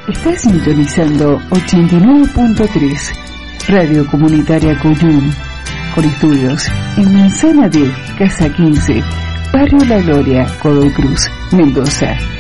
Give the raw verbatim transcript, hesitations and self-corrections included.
Estás sintonizando ochenta y nueve punto tres, Radio Comunitaria Cuyum, con estudios en Manzana D, Casa quince, Barrio La Gloria, Godoy Cruz, Mendoza.